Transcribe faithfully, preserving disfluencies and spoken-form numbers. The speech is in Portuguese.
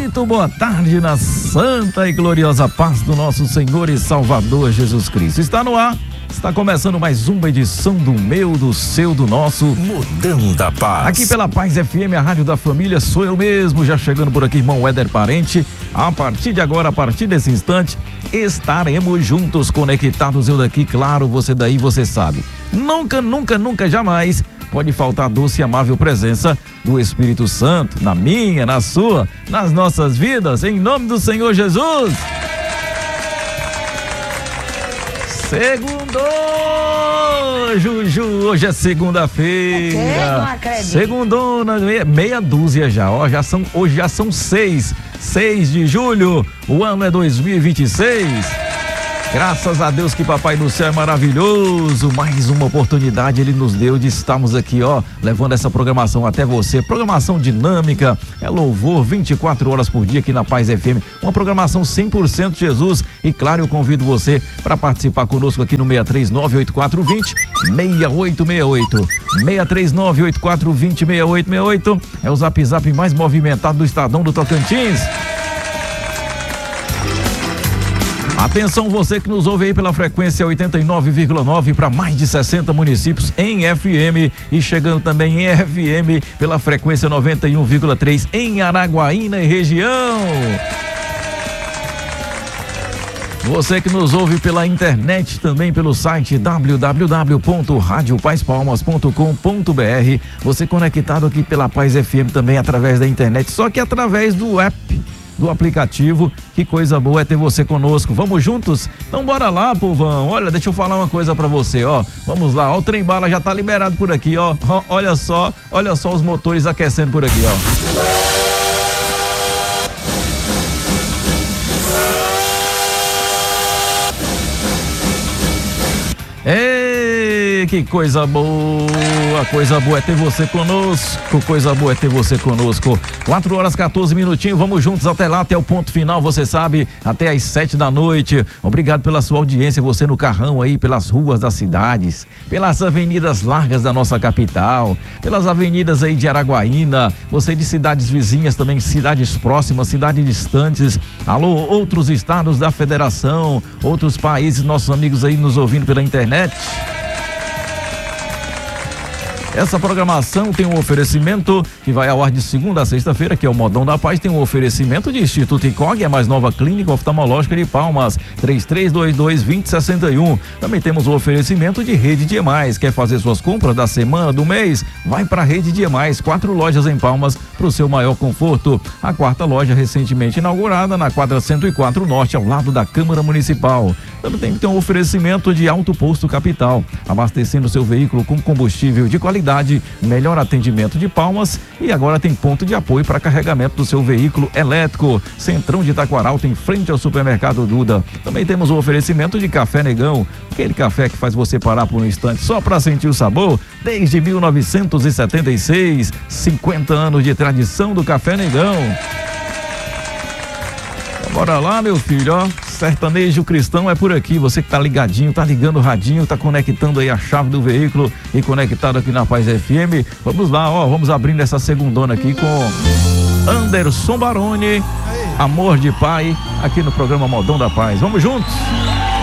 Muito boa tarde na santa e gloriosa paz do nosso Senhor e Salvador Jesus Cristo. Está no ar, está começando mais uma edição do meu, do seu, do nosso Modão da Paz. Aqui pela Paz F M, a rádio da família, sou eu mesmo, já chegando por aqui, irmão Éder Parente. A partir de agora, a partir desse instante, estaremos juntos, conectados, eu daqui, claro, você daí, você sabe. Nunca, nunca, nunca, jamais pode faltar a doce e amável presença do Espírito Santo, na minha, na sua, nas nossas vidas, em nome do Senhor Jesus. Segundou, Juju, hoje é segunda-feira. Segundou, meia, meia dúzia já, ó, já são, hoje já são seis, seis de julho, o ano é dois mil e vinte e seis. Graças a Deus que Papai do Céu é maravilhoso, mais uma oportunidade ele nos deu de estarmos aqui, ó, levando essa programação até você, programação dinâmica, é louvor vinte e quatro horas por dia aqui na Paz F M, uma programação cem por cento Jesus, e claro, eu convido você para participar conosco aqui no seis três nove, oito quatro dois zero, seis oito seis oito, seis três nove, oito quatro dois zero, seis oito seis oito, é o zap zap mais movimentado do Estadão do Tocantins. Atenção, você que nos ouve aí pela frequência oitenta e nove vírgula nove para mais de sessenta municípios em F M e chegando também em F M pela frequência noventa e um vírgula três em Araguaína e região. Você que nos ouve pela internet também pelo site w w w ponto rádio paz palmas ponto com ponto b r. Você conectado aqui pela Paz F M também através da internet, só que através do app, do aplicativo. Que coisa boa é ter você conosco. Vamos juntos? Então bora lá, povão. Olha, deixa eu falar uma coisa pra você, ó. Vamos lá, ó, o trem bala já tá liberado por aqui, ó. ó. Olha só, olha só os motores aquecendo por aqui, ó. Ei, que coisa boa, coisa boa é ter você conosco, coisa boa é ter você conosco. quatro horas, quatorze minutinhos, vamos juntos até lá, até o ponto final, você sabe, até às sete da noite. Obrigado pela sua audiência, você no carrão aí, pelas ruas das cidades, pelas avenidas largas da nossa capital, pelas avenidas aí de Araguaína, você de cidades vizinhas também, cidades próximas, cidades distantes, alô, outros estados da federação, outros países, nossos amigos aí nos ouvindo pela internet. Essa programação tem um oferecimento que vai ao ar de segunda a sexta-feira, que é o Modão da Paz, tem um oferecimento de Instituto Icog, a mais nova clínica oftalmológica de Palmas, três três dois dois, dois zero seis um. Também temos o oferecimento de Rede Diemais. Quer fazer suas compras da semana, do mês? Vai para Rede Diemais, quatro lojas em Palmas para o seu maior conforto. A quarta loja recentemente inaugurada na quadra cento e quatro Norte, ao lado da Câmara Municipal. Também tem que ter um oferecimento de Alto Posto Capital, abastecendo seu veículo com combustível de qualidade, melhor atendimento de Palmas, e agora tem ponto de apoio para carregamento do seu veículo elétrico. Centrão de Taquaral, tem frente ao supermercado Duda. Também temos o oferecimento de Café Negão, aquele café que faz você parar por um instante só para sentir o sabor, desde mil novecentos e setenta e seis, cinquenta anos de tradição do Café Negão. Bora lá, meu filho, ó, sertanejo cristão é por aqui, você que tá ligadinho, tá ligando o radinho, tá conectando aí a chave do veículo e conectado aqui na Paz F M, vamos lá, ó, vamos abrindo essa segundona aqui com Anderson Baroni, Amor de Pai, aqui no programa Modão da Paz, vamos juntos?